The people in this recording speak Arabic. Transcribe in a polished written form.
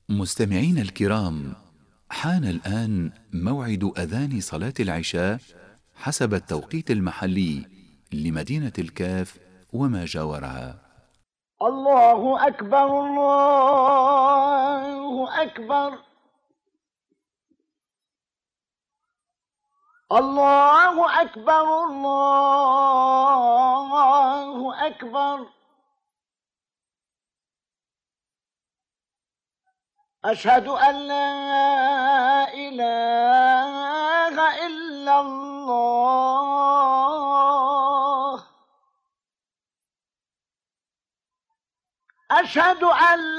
مستمعين الكرام، حان الآن موعد أذان صلاة العشاء حسب التوقيت المحلي لمدينة الكاف وما جاورها. الله أكبر الله أكبر الله أكبر الله أكبر. أشهد أن لا إله إلا الله. أشهد أن